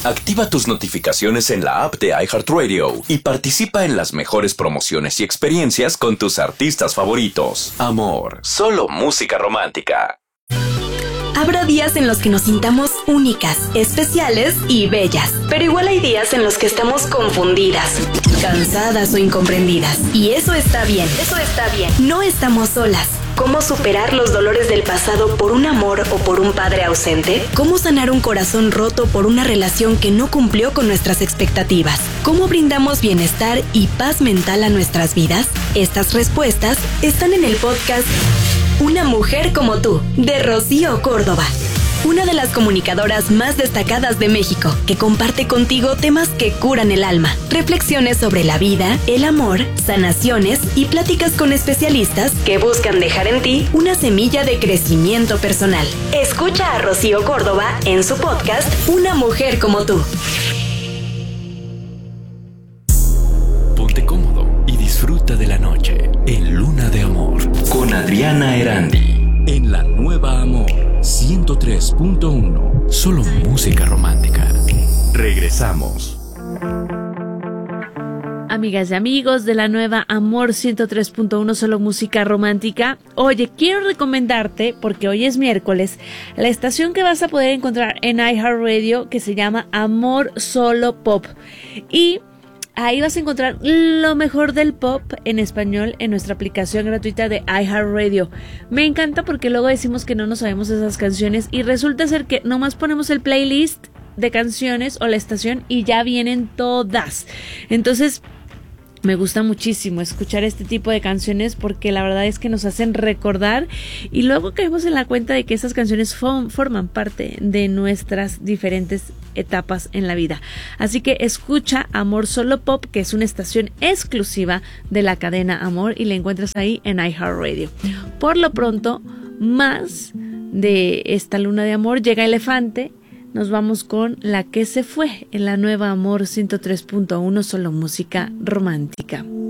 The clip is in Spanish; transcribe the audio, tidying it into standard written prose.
Activa tus notificaciones en la app de iHeartRadio y participa en las mejores promociones y experiencias con tus artistas favoritos. Amor, solo música romántica. Habrá días en los que nos sintamos únicas, especiales y bellas. Pero igual hay días en los que estamos confundidas, cansadas o incomprendidas. Y eso está bien. No estamos solas. ¿Cómo superar los dolores del pasado por un amor o por un padre ausente? ¿Cómo sanar un corazón roto por una relación que no cumplió con nuestras expectativas? ¿Cómo brindamos bienestar y paz mental a nuestras vidas? Estas respuestas están en el podcast Una mujer como tú, de Rocío Córdoba. Una de las comunicadoras más destacadas de México, que comparte contigo temas que curan el alma, reflexiones sobre la vida, el amor, sanaciones y pláticas con especialistas que buscan dejar en ti una semilla de crecimiento personal. Escucha a Rocío Córdoba en su podcast Una mujer como tú. Ponte cómodo y disfruta de la noche en Luna de Amor con Adriana Erandi. En la Nueva Amor 103.1. Solo música romántica. Regresamos. Amigas y amigos de la Nueva Amor 103.1, solo música romántica. Oye, quiero recomendarte, porque hoy es miércoles, la estación que vas a poder encontrar en iHeartRadio que se llama Amor Solo Pop. Y ahí vas a encontrar lo mejor del pop en español en nuestra aplicación gratuita de iHeartRadio. Me encanta porque luego decimos que no nos sabemos esas canciones y resulta ser que nomás ponemos el playlist de canciones o la estación y ya vienen todas. Entonces, me gusta muchísimo escuchar este tipo de canciones porque la verdad es que nos hacen recordar y luego caemos en la cuenta de que esas canciones forman parte de nuestras diferentes etapas en la vida. Así que escucha Amor Solo Pop, que es una estación exclusiva de la cadena Amor y la encuentras ahí en iHeartRadio. Por lo pronto, más de esta luna de amor, llega Elefante. Nos vamos con La que se fue en la Nueva Amor 103.1, solo música romántica.